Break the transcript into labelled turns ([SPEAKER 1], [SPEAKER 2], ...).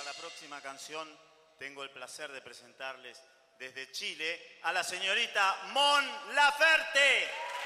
[SPEAKER 1] la próxima canción tengo el placer de presentarles desde Chile a la señorita Mon Laferte.